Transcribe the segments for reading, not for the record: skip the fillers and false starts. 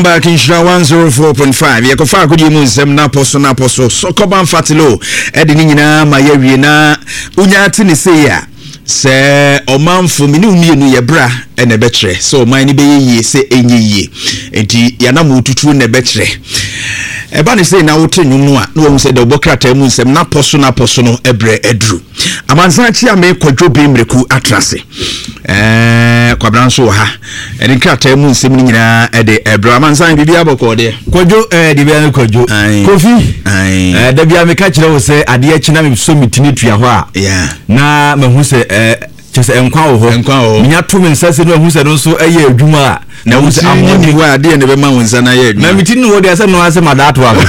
Back in Shra 104.5. Yakofa kudi munzem na poso sokoban fatilo edini nyina mayewie na unyati ni seya se omanfo mini umienu ye bra ene betre so man ni beye se enye enti yana mututu ne betre eba ne se na wote nwunu a no wo se de obokrata mu nsem na poso no ebre edru amansan chi ame kwadwo bemreku atrase kwabranso ha eni krata mu nsem ni nyina ede ebra amansan bibia bokode kwadwo de bia kwadwo kofi da bia me ka kire wo se ade achi na me so mitini tua ho a na mahu se chese enkwa wo nya to me nsase no mahu se no so eye adwuma na wo se amoni wa ade ne be ma wonsa na ye adwuma na mitini wo de ase no ase madato a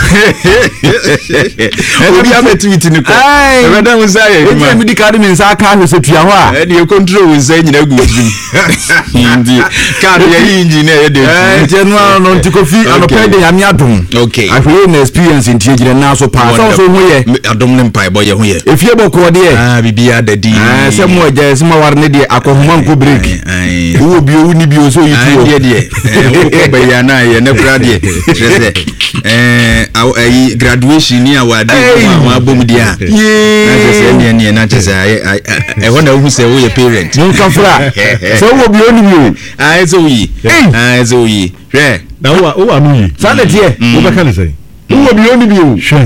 obi ametiviti ni ko e da wonsa ye adwuma e mi di ka de me nsa aka ho se tua ho a e de control wonsa nyina gu drum ndi ka de ye engineer ye de je no ntikofi anopa de ya mi adom okay ahwe na experience ntie gire na so pa so ho ye adom ne mpai bo ye ho ye efie boko de bibia dadi se mo je se mo war ne de akohoma nko break wo bi o ni bi o so yitu de wo ba ya na ye ne kura de trese graduation ni awade wa bom dia na trese ne na trese e wona hu se wo ye parent no kafra so wo bi o ni bi o so yi hwe na wo anu yi sale tie wo be kan se wo bi o ni bi o hwe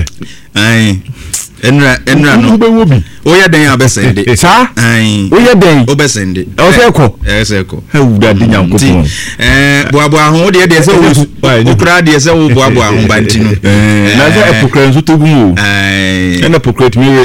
enra no oya den abesende sa oya den obesende oseko hewuda de nyankopon boabo ahon de se wo okra de se wo boabo ahon bantino na se epokra nso togu o na pokra timi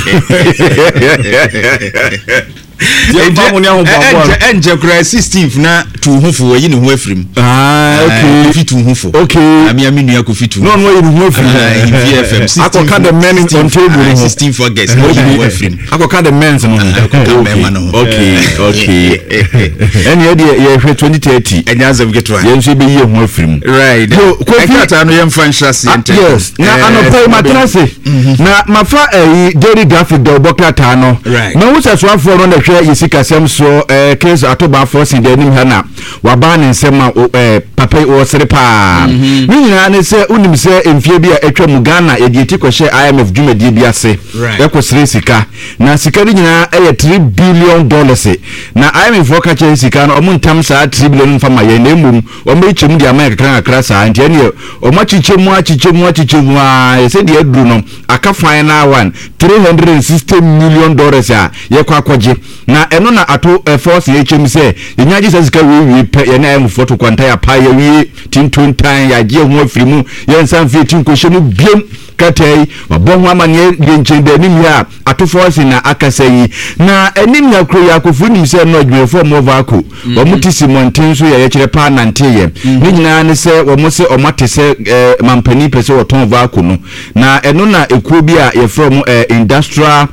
enje kura 16th na tu hufu yi ne ho afrim okay fitu hufu okay ami nua ko fitu no yi ne ho afrim VFM 16th akoka the men on table 16th August no yi ho afrim akoka the men no okay eni ye hwe 2030 enyaza mgetwa ye nso be yi ho afrim right ko fiata no ye mfa nhyase ente yes na anopai matrase na mafa daily graphic do bokata no na wo sasuafo no na yesika sem so case atoba force de nim ha na waba ne nsem papa o sere pa ni nyina ne se unim se emfie bi a etwa mu Ghana e die tikɔhye IMF dwumadi bi ase ekɔ sere sika na sika ni nyina $3 billion na IMF ka che sika no omo ntam saa 3 billion fa ma ye na emum omo echemu di ama kakra saa ntia ne omo chichemu a se de aduru no aka final one $360 million a ye kwa akɔgye na eno na ato force HM say yenyaji sasika we pe ye na am photo kwanta ya pa ye wi tintontan ya je ho afirimu ye nsan fi tinkohye mu biem katai wabon amane ye nchende nim ya ato force na akasayi na enim ya kro ya kofu nim say no dwefo mo vako wo mutisi monten so ye kire pa nante ye ni nyina ne se wo mo se o mate se mampani pese wo ton vako no na eno na ekuo bi a ye from industrial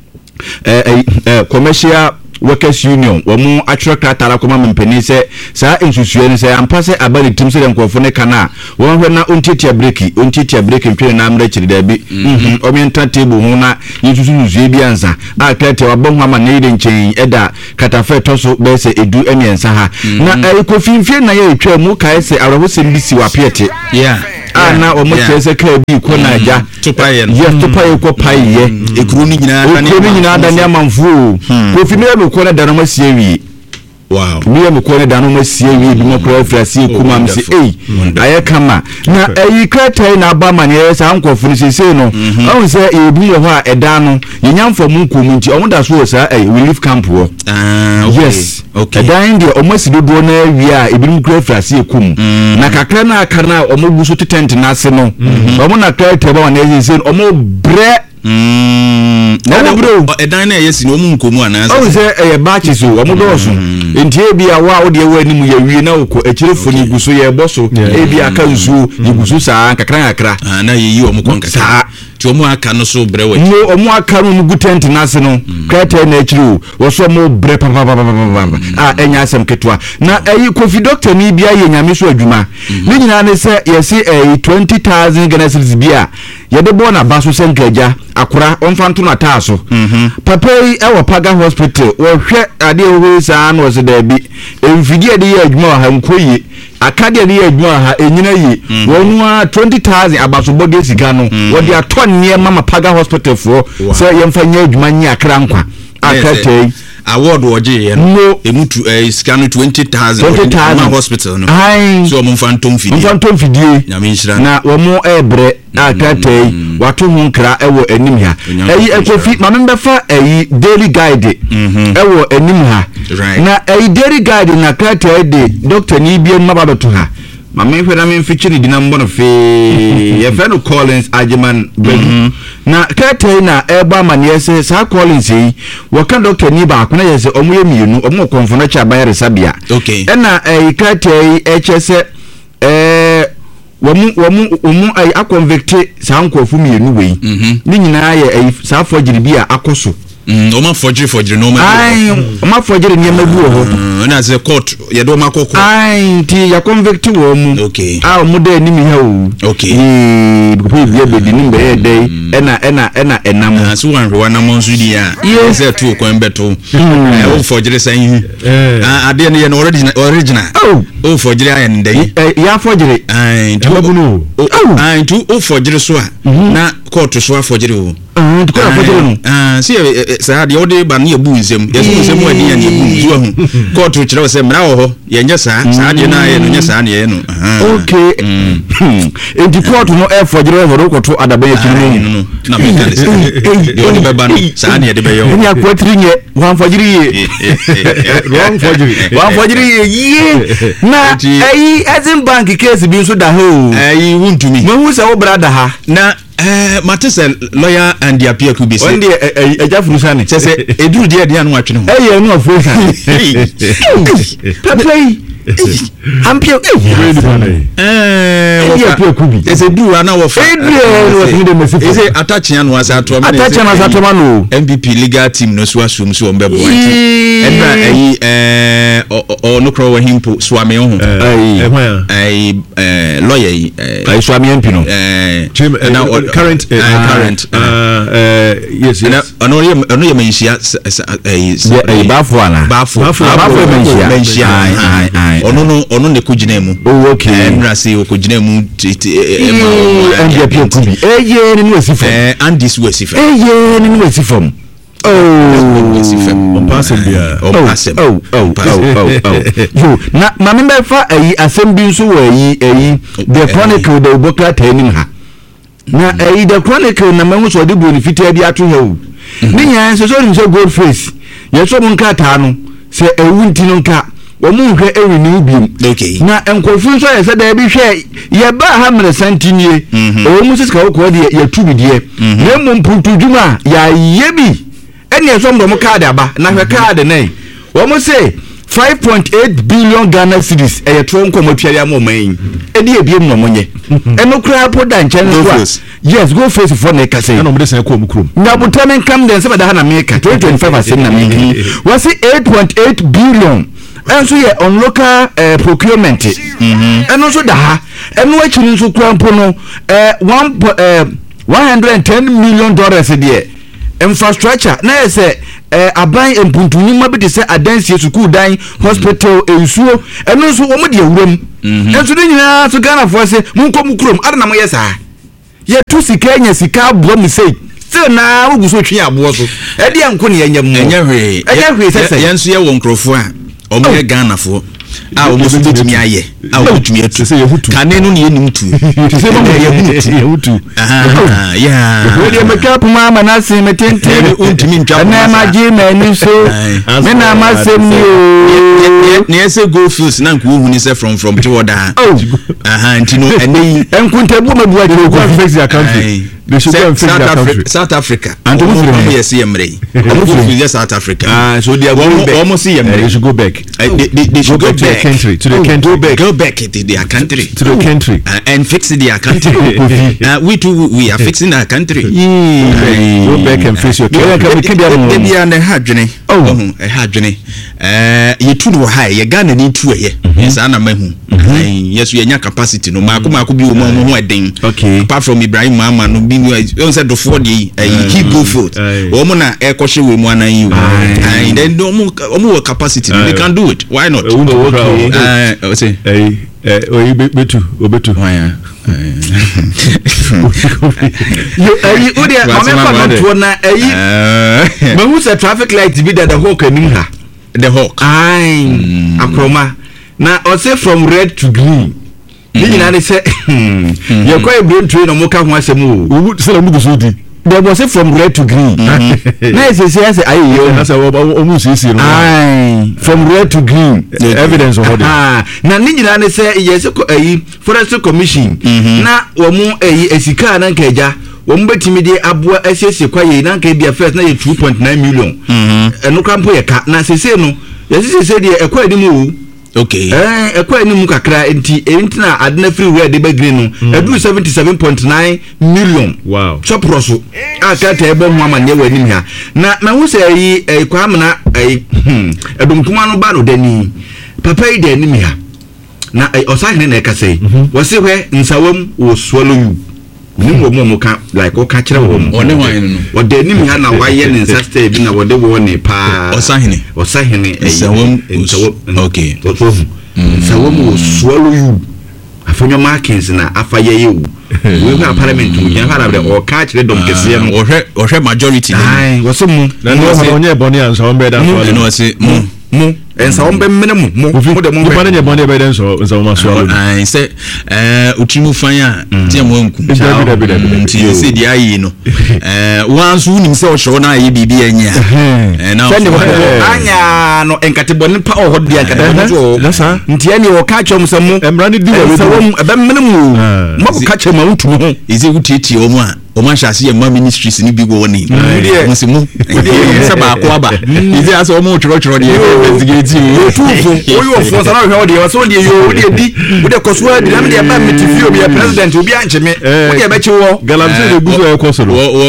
commercial workers union womu atwere kratara koma mpeni se saa ensusue ne se ampase abali tim se nkofo ne kana won hwe na ontitia break ntwe na amra chiri da bi omienta table ho na yesusu nuzue bi ansa a krate wabon ha ma ne ide nchen eda katafe toso be se edu emiensa ha na ekofimfie na ye etwa mu kai se awraho se mbisi wapiete na omo chese ka bi ko na ja topaye ko paye ekuru ni nyina dani amanfu ko fi me ko na dano masiewi wow me ko na dano masiewi bi mo pro frasi kuma mse aye kama na kratai na aba mane sa ankofu ni sese no on se ebi ho a eda no yenyamfo mu nkomu nti omo da so sa relief camp wo yes okay dan de omo sidodo na wi a ebi mu kra frasi ekum na kakra na aka na omo guso tent na ase no omo na kratai ba na sese omo bre na bro edan na yesi no mu nkomu ana o se batches o omo do so enti ebi a wa de wa anim ya wie na okọ ekirefo ni guso ye boso ebi aka nsu ni guso saa kakra na yeyi omo konkaka ti omo aka no so brewe no omo aka no gu tent na se no krata na ekiri wo so mo bre pa enya asem ketwa na Kofi doctor ni bia ye nyame so adwuma ni nyina ne se yesi 20,000 Ghana cedis bia ye de bo na baso senkaja akura onfanto na taaso papa yi e wo Paga hospital wo hwe ade wo saa no se da bi emfidie de ye adwuma ha nkoyi akadia ne adwuma ha enyina yi wonua 20,000 abasobode sika no wode ato niema mapaga hospital for so yemfa nya adwuma nya akra nkwa akatei award woje no emutu sika no 20,000 hospital no so mo fantom fidie na wo mo ebre akatei watu hu nkra ewo anim ha eyi ekofi mamembe fa eyi daily guide ewo anim ha na eyi daily guide na akatei de doctor ni bia mababeto ha mamemfe na memfichiri dina mbono fe ye fe no Collins Ajiman na akatei na eba maniese sa Collins yi waka doctor ni ba akona yese omoye mienu omo konfona cha bayare sabia na eyi akatei echese wamu ay akonvicte sa nkofu mienu wei ni nyina ye sa forgery bia akoso o ma forgery no ma o ma forgery ni mabu ho na ze court ye do ma kokko ti ya convict wo mu mu de ni mi ha o bi bia be di ni be dey ena mo so wan hwe na mo nso di a ze tu ko embeto o forgery san ade ne ye no original o forgery ayen dey ya forgery tu o forgery so a na court so a forgery o see sa de ode ba na ebu nsem nsem wadi ya na ebu nzu ahu court kire se mra wo ho ye nya sa de na ye no nya sa na ye no enti court no e forgery ho ko to adaba ye kire no na me kan se de ode ba no sa na ye de be yo nya court nye wan forgery ye wan forgery ye na azin bank case bi so da ho wuntumi mo hu se wo brada ha na Matisa lawyer and the appeal could be one day a Jafrusani says a do dear Dian watching. Hey, no, I'm pure. It's a do an hour for is it attaching and was at MVP legal team no swasum so on Bebo or no crow him swami on a lawyer I swami Pino current yes I know you a bafu ono ne kujine mu nrase okujine mu and the could be ye ni wesifo and this wesifo ye ni wesifo na mamembe fa asembi nso wo the chronicle the booklet tanim ha na the chronicle na manwo so de boni fitia bi ato ha o ni nyan so nim so gold face ye so mun ka ta no se ewunti no nka omu hwe ewi ni ubi na enkofu nso ye se da bi hwe ye ba ha mere santinie omu sika okwo de ye tubi de na mu mputu djuma ya yebi eni eso mdo card aba na hwe card nei omu se 5.8 billion Ghana cedis e yeto nko matuari amoman edi ebiem no monye eno kra poda nchen yes go face for na kase na omde sen ko omukrom na butamen kam den se ba da na meka 2025 asen na meka wasi 8.8 billion enso ye on local procurement eno so da ha eno achiri nso kwampo no 110 million dollars de infrastructure na yese aban empuntuni mabidi se adansie sukuu dan hospital ensuo eno nso wo de awuram enso de nyina so Ghana fo se munkom krom adana mo yesa ye tu sika nya sika abo mi sei se na ugu so twi abo so e de anko ne yanyam enya hwe sese yenso ye wo nkrofo a omo ye Ghana fo a o musu betumi aye a o betumi etu kane no ne yenim tu se mo ye hutu yeah we dey make up mama na se metente untumi ntwa na ma ji na ni so me na ma se mi o ne ese go fields na nku hu ni se from to order ntino enei enkuntabu mabuwa de go fix their country they should go and fix their country South Africa and to move yes yemre almost South Africa so they are going back almost yemre they should go back they should go back to the country go back to their country to the country and fix their country we too we are fixing our country go back and fix your country they are hadwene hadwene yetu no ha ye Ghana ni tu ye sa na mahu yesu ye nya capacity no mako bi wo mo eden apart from Ibrahim Mama no bi you said the for the keep go food wo mo na e ko hwe we mu anan yi and then omo capacity they can do it why not Obetu. You udia mama kwa na me who say traffic light be that the hawk enim ha. The hawk. Akroma. Na o say from red to green. Ni na say you kwa brain train no mo ka ho asem o. Se la mu gusu di. There was it from red to green. Na say ayi yo. Na say omu sisi no. From red to green. Evidence of na ni nyina ne say yes forest commission. Na wo mu esika na nkaja. Wo mu betimi de aboa asiesie kwaye na nka bia first na ye 2.9 million. Eno kampo ye ka na sese no. Yesese de ekwa ni mu. Okay. Ekwa ni mu kakra enti na adena free where de be green no. Edu 77.9 million. Wow. Choproso. Akata ebo ho amane wani mi ha. Na hu say kwa amna edumkuma no ba no dani. Papa yi dani mi ha. Na osahene na ekase. Wo se hwe nsawam wo swallow you. Ni wo mo ka like o ka kire wo mo. One wan no. Wo dani mi ha na waye ne sister bi na wo de wo ne pa. Osahene nsawam. Okay. Nsawam wo swallow you. Afanyo markings na afaye ye wo. We have parliament mu yan hara o ka kire dom kese no. Wo hwe majority. Ai wo se mu. Na no se onye boni an so mbe da so. No se mu. Ensa ombe minimum mo de mo de bani boni be den so ma so ai say utrimu fan a tie mo nku ti se di ayi no wansu nim se o show na ayi bibi anya na anya no enkate boni pa o hodi enkate boni so nti ani o ka chom se mo emra ni di we ebe minimum mo ka chema utumu ho ize utiti o mo a o man shasi ma ministries ni bi go woni mo se mu se ba ko aba ize aso mo choro de investigate tufo oyo ofo sana hwe ode so de yo de di de koswa de na de ba metifio bi president obi ancheme wo de be chiwo galamse de guzo e kosoro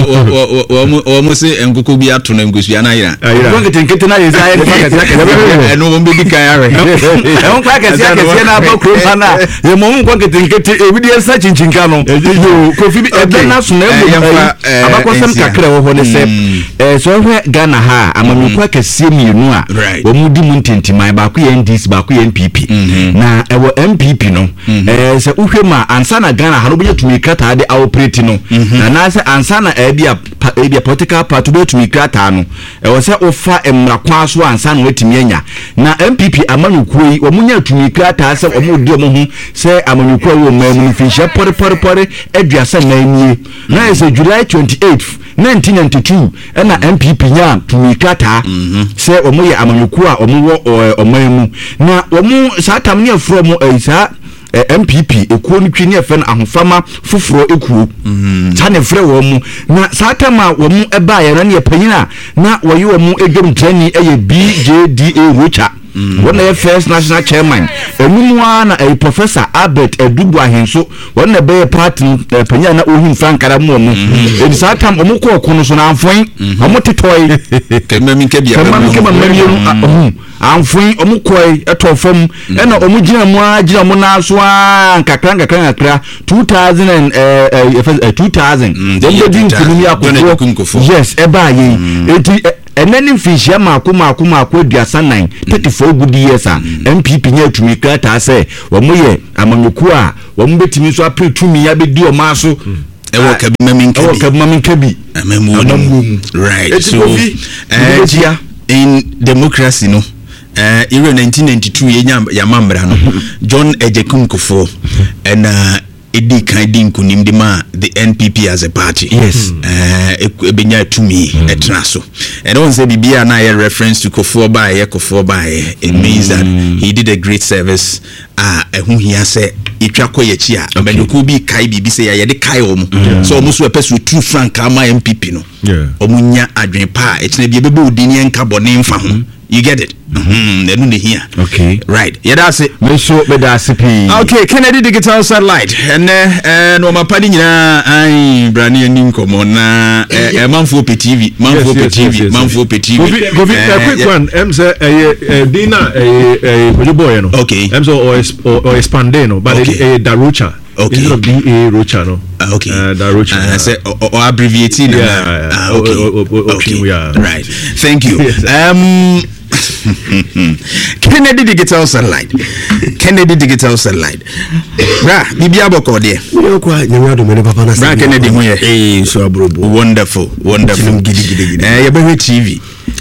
wo mo se enkoko bi ato na ngosua na yira nkete na yeza ya de no mo be di kan are won kwa kese na ba kro na ye mo mo nkete ebi de sa chinchinka no yo kofi bi ebe na so na abakosem kakra wo ho ne se so hwe Ghana ha amamukwa kese mienu a wo mu di mu ntentimai ba ku NDC ba ku NPP na ewo MPP no se uhwe ma ansa na Ghana ha no be tumi krata de operate no na se ansa na ebia political party be tumi krata no ewo se ofa emra kwa so ansa na wetimi anya na MPP amanyukuo yi wo munya tumi krata se wo mu di mo hu se amanyukuo wo mamu finhye pore aduasa na anie na se July 28th 1992 na MPP nya tumi krata se wo mu ye amanyukuo a wo mu omamu na wo mu satam ne afro mu aisa MPP ekuo no twi ne afa na ahofama foforo ekuo tane frɛ wo mu na satam a wo mu eba ye na ne panyina na wo ye wo mu edwom trani eye BJDA Rocha one of first national chairman enumu na Professor Albert Edubu Ahenso one na be party panya na ohim frankara mu mu e satam omu ko kono so na amfon omu tetoy kemami kebia amfon omu koi etofam e na omu gina mu na so nkakra 2000 dem din kunumi akofo yes eba ye eti enani fishia mako aduasa 9 34 good years a MPP nya tumi krata se wo moye amanyuku a wo mbetimi so apre tumi ya be di o maso ewo kabimami nkabi amamu right so in democracy no era 1992 yenya ya mambra no John Ejekunkofo and edi kan din kunim de ma the NPP as a party yes ebenya tumi etraso and on say bibia na a reference to Kofo Baye it means that he did a great service ehun hia say itwa koyechi a abanyuku bi kai bibi say ya de kai omu so omu so epeso true frank ama MPP no omunya adwen pa etna bi bebe odini enka bone mfa ho you get it enu ne here okay right yeah that's it me so be that's it okay Kennedy digital satellite and no mapadi nyina ai brani ani nkomo na manfo PTV go quick one say dina boy no okay so or expande no but Darucha okay instead of DA Rocha no okay Darucha say or abbreviating okay right thank you Kennedy Digital Satellite. Bra, bibi aboko de. You kwa nyamado mene papa na Bra Kennedy ho ye. So abrobo. Wonderful. You be TV.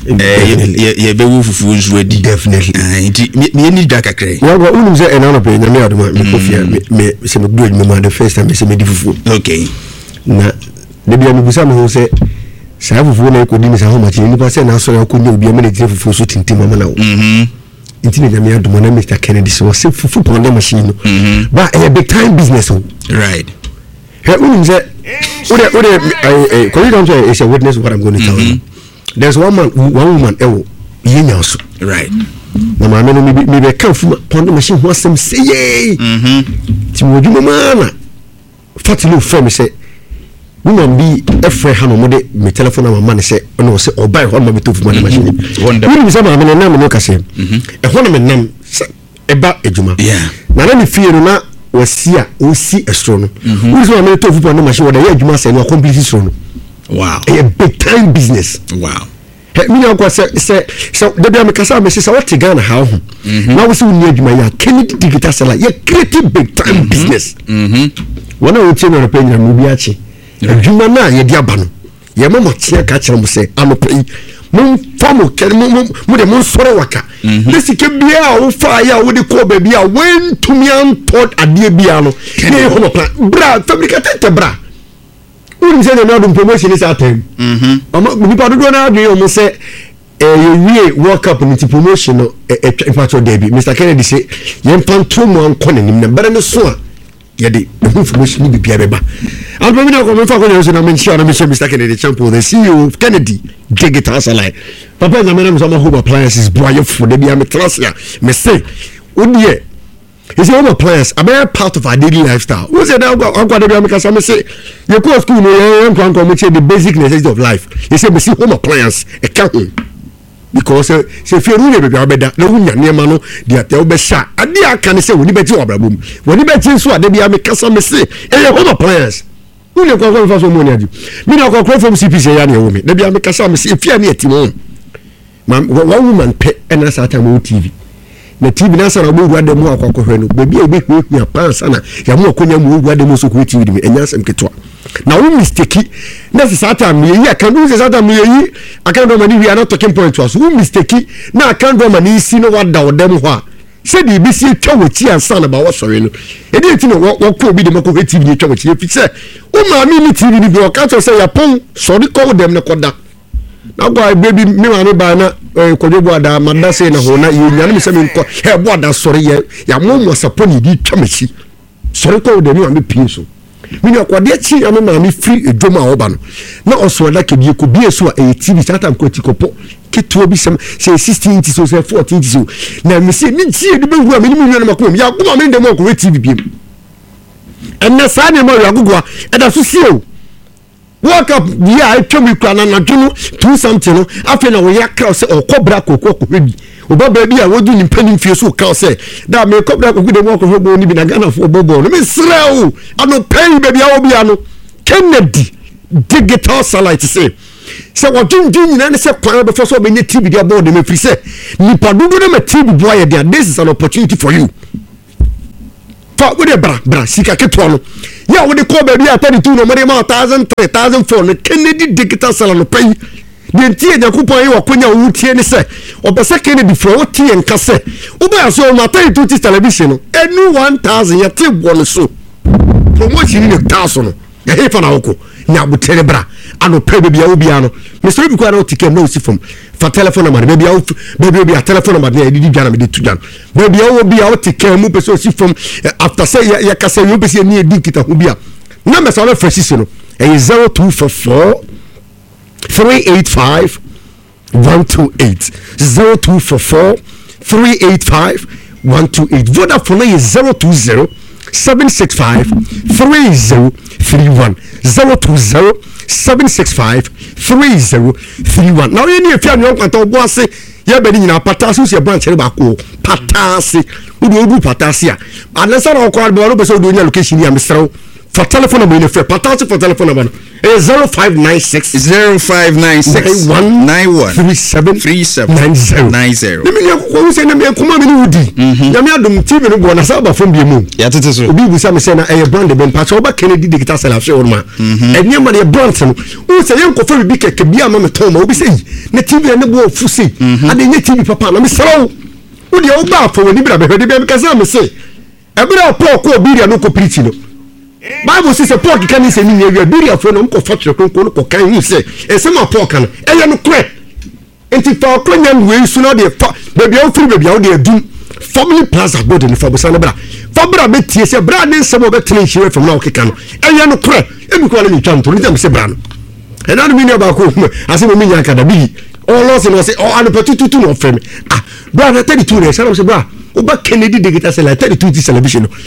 You be fufu nsuadi. Definitely. Me need da kakre. Wa unum say enano pe nyamado me kofia me se me do me the first time me se me di fufu. Okay. Na de bia me busa me ho say sa fufu na ko di me sa ho ma chi ni pa say na so ya ko nyu bia me na di fufu so tintim ma na wo. Intini nyamado mo na Mr. Kennedy so say fufu pon na machine no. But a big time business o. Right. Hey, unum say ko you don't say is a witness what I'm going to tell you. There's one woman yenya so. Right. Na ma me no me be kan fu pon machine ho asem say ti mo dwuma mana fatilo frame say woman bi efre ha no mo de me telephone na ma say no say o buy ho ma be to fu machine. Wonderful. We say ma me na me no ka say e ho na me nam e ba ejuma. Yeah. Na me fie no na wasia osi estro no. We say ma me to fu machine wo da ya ejuma say no complete estro no. Wow. A big time business. Wow. Me now go say the be amekasa me say what Ghana how now we see we need my Kennedy Digital Satellite you create big time business one of the no pay na mu bi achi adwuma na ye dia ba no ye mama tia ka kire mo say anopai mo famo kere mo de mo sore waka lesike bia wo fa ya wo de ko ba bia when to me antod ade bia no ye ho no bra fabricated bra. We say the no promotion is at time. Nipa do na do you say we World Cup ni promotion no e factor derby. Mr. Kennedy say yen panto mo anko nanim na bare no so a ye de information ni bibia beba. And we no come fa ko na mention na Mr. Kennedy champion the CEO of Kennedy Digital Satellite. Papa na me na so home appliances boy for the bia me trust ya. Me say odie it's home appliance a very part of our daily lifestyle. Who said that because I say you go to school no the basic necessities of life. You say me see home appliance a count because say if you really be better no unya niema no dia te obesha ade aka ne say woni beti obrabom woni beti so ade bia me kasa me say home appliance who le ko fa so money adi me na ko from CPC ya na wo me de bia me kasa me say if ya na etimo man one woman pe na sata mo TV na TV na sana obu ade mu akwakohwe no bebi e be pansa na ya mu akonya mu obu ade mu so ko TV me enya sem ketwa na wo mistake na sata me yi aka no sata me yi aka do mani we are not talking point was wo mistake na aka do mani si no wada odem ho a se di bi si twa woti ansa na ba wo sori no e dey ti no wo ko obi de mako TV ni twa woti e fi se wo ma mi ni TV ni bi o ka to se ya pon sori ko dem ne koda na go baby me ma me ba na kodwo ada mada se na ho na ye nyane me se me ko he bo ada sori ye ya mo saponi di twamachi sori ko de me pie so me na ko de chi am ma me free edwoma oba no na oso da ke bi ko bi so a TV sata ko tikopo keto bi sem se 16 inches so 14 inches so na me se ni chi de be hu a me ni me na makom ya ko ma me de mo ko TV bi enna sa ne mo ya gugwa e da so sio World Cup ya twemi kwa na dwunu 2 something no afi na wo ya kraw se okobra kokoko bi oba ba bi a wodu ni panin fie so kraw se da me kobra kokoko de mo ko hobo ni bi na Ghana fo bobo no me srew ano pay baby a obi ano Kennedy Digital Satellite se wodun nyina ne se kwa be so be ne TV dia board me fi se nipa dudu na me TV boy dia this is an opportunity for you fa wo de bra sika keto no ya wo de ko ba bi 32 no more ma 1000 3004 no Kennedy Digital Satellite no pay de ntie de kupon yi wo konya wo tie ne se obese Kennedy for wo tie nka se wo ba so ma 32 television no enu 1000 ya te bo no so promotion ni 1000 no ya he fa na woko nya butere bra ano pay baby ya obi ano Mr. Obi kwa na ticket no si from fa telephone number baby a telephone number na di dwana me di tujan baby ya obi a ticket mu person si from after say ya kase you be say ni edi kita hu bia na me sa na fresh si no 0244 385 128 0244 385 128 Vodafone is 020 765 3031 020 765 3031 now you need to know what I say ya be ni na patasi se branch re ba ko patasi udu patasi a anasa na ko albo no be so do nya location ya misrew for telephone number in the Patasi for telephone number 0596 0596 3790. Let me know say na me kuma me udi. Na me adom TV no bo na sa ba fom bi mu. Ya tete so. Obi bu sa me say na e brand ben pa so ba Kennedy digital sell afse won ma. Enye ma de brand no. O say yen ko fa bi keke bi ama me ton ma obi say na TV ne bo fu say. Ade nye TV papa na me sero. O de o ba fo ni bra be de be ka sa me say. E bra Paul ko bi dia no ko preach no. Bible says a pork can say me we be afro no ko facture ko ko kan hu say e say ma pork no e ye no kre enti for kronyan we su no de baby o free baby o de adum family plaza god ni for bosa no bra for bra betie say bra ne nsem obetene hire from na o keka no e ye no kre e bi ko na ni twanto ni dem say bra no e na no mi ne ba ko ase mo mi nya kada bi o lo se no say o anu petutu no frame bra na 32 re say bra Oba Kennedy digital sell 32 television no.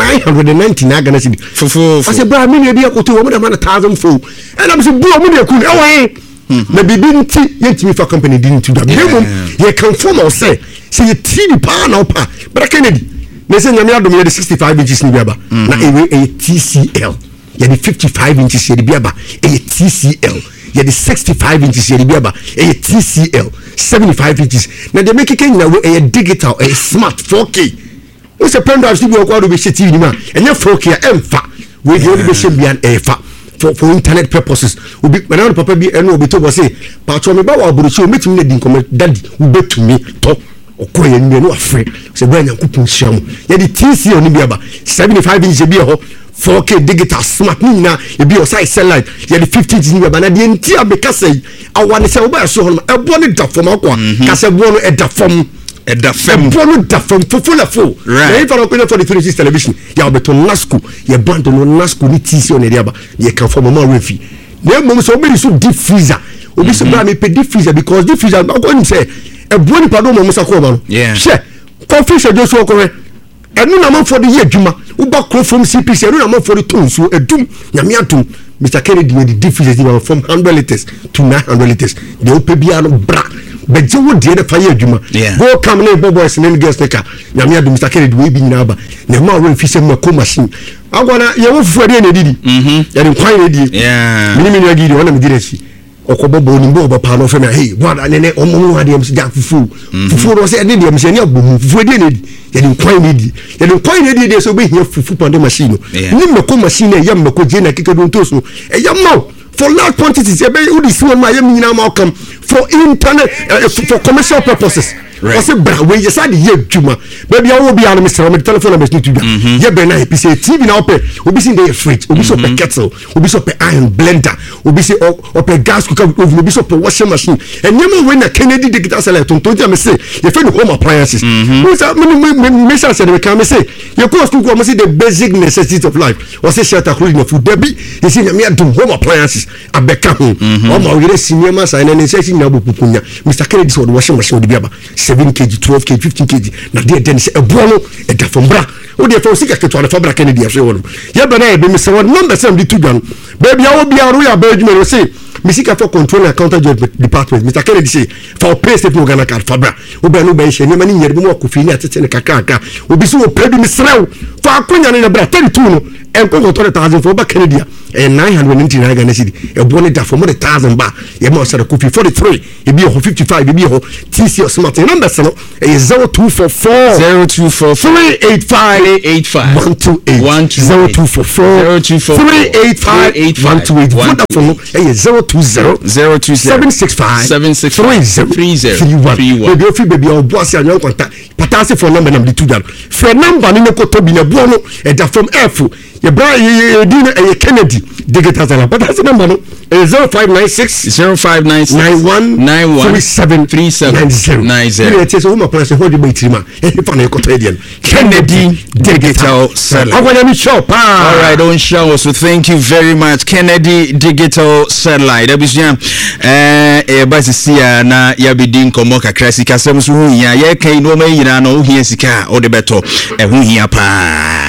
990 na Ghana cedi. Fufu. I say bra me ne dia koto mo da man 1000 fo. And I'm say bro mo de ku e na bibi nti yentimi fa company di nti da. Bemom ye can form or say ye TV pa na opa. Bra Kennedy. Me say nyame adom ye 65 inches ni biaba. Na ewe TCL. Ye 55 inches ye biaba. TCL. Ye 65 inches ye biaba. TCL. 75 inches. Now they make it a digital, a smart 4K. What's a pen drive to be acquired with TV man? And your 4K MFA. We the only machine be an EFA for internet purposes. We be when papa be and we be told say, Patron me ba wa buruchi o meeting me din come daddy we bet to me to okoye ni no afraid. Say brand yakupun sham. Ye the TC oni be aba 75 inches be ho 4K digital smart ni na e be size cell light. Ye the 50 inches ni be aba na the entire be ka say awane say oba so ho no e bo ni da fom akwa ka say bo no e da fom bo no da fom full na if I don't for the 360 television ya be to nasco ye brand no nasco ni TC on area ba ye can form more refi na mom so obi so deep freezer obi so bra me pe deep freezer because deep freezer I go say e bo ni pardon mom so ko ba no she coffee she just so ko enu na man for the year djuma uba kro from CPC enu na man for the tons so edum nyame atum Mr. Kennedy the deep freezer from 100 liters to 900 liters the opebia no bra but you would the fire djuma go come na boys and girls take nyame atum Mr. Kennedy we bi nyina ba na ma we fise mako machine agwana ye wo fu ade na didi ya den kwan na didi mini agidi wona me diresi okobobo ni bo pa no fe me hey boda ne omo ade am sija fufu no se ade de am se ne agbomu fufu ade na didi ya den kwan na didi de so be hia fufu pande machine ni mako machine ya mako je na keke don to so e ya ma for large quantities e be udi so ma ya nyina ma come for internet for commercial purposes. I say bra we just had ye djuma baby I will be on Mr. my telephone number to ye be na say TV na ope obi see the fridge obi so pe kettle obi so pe iron blender obi see ope gas cooker oven obi so pe washing machine and nyama we na Kennedy digital sell tonto me say ye fe no home appliances me say say we can say ye cost to go say the basic necessities of life or say shelter clothing food debi you see me do home appliances abeka ho o ma we cinema say na necessity na bukunya Mr. Kennedy so the washing machine obi aba 7 kg 12 kg 15 kg na dey den say ebono e da fombra o dey for sika keto na fabra Kennedy afi won ye be na e be me say won number say am di tugan baby I will be aru ya be adwuma say me sika for control and counter department Mr. Kennedy say for pay state no Ghana card fabra o be no be hye nyama ni nyere mo ko fi ni atete ne kakaka obi so o pay bi me srew for akonya ne bra 32 no enko ko 3000 for ba Kennedy e 999 Ghana cedi e bone da for more than 1000 ba ye mo say ko fi 43 e bi ho 55 e bi ho TC smart number no e 0244 385 128 385 128 e 020 765 baby o boss ya nyon contact patase for number na di tudan for number ni ko to bi na buo no e da from F ye bra ye di na e Kennedy digital sell patase number no 0596 9137 it is home place hold the bitrima e fa na ko to edian Kennedy digital sell agwanya shop all right don't show us so thank you very much Kennedy digital satellite abusia basisia na ya bidin komo kakra sika sem so hu ya ye kan no ma yina no hu hia sika o de beto hu hia pa